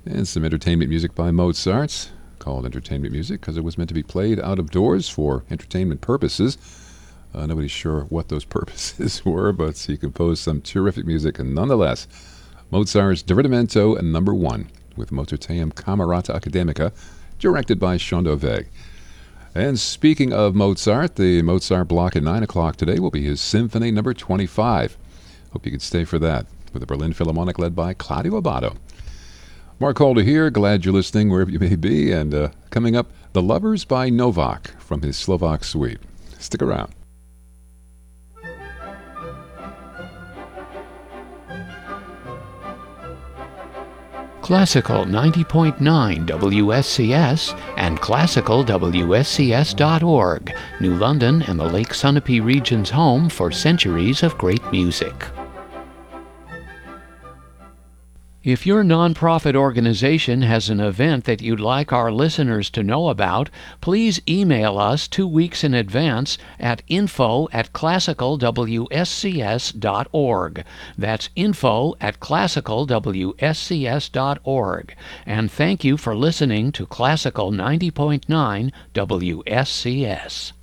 And some entertainment music by Mozart, called entertainment music because it was meant to be played out of doors for entertainment purposes. Nobody's sure what those purposes were, but he composed some terrific music nonetheless. Mozart's Divertimento No. 1 with Mozarteum Camerata Academica, directed by Shaun Weg. And speaking of Mozart, the Mozart block at 9 o'clock today will be his Symphony No. 25. Hope you can stay for that, with the Berlin Philharmonic led by Claudio Abbado. Mark Calder here, glad you're listening wherever you may be, and coming up, The Lovers by Novak from his Slovak suite. Stick around. Classical 90.9 WSCS and classicalwscs.org, New London and the Lake Sunapee region's home for centuries of great music. If your nonprofit organization has an event that you'd like our listeners to know about, please email us 2 weeks in advance at info@classicalwscs.org. That's info@classicalwscs.org. And thank you for listening to Classical 90.9 WSCS.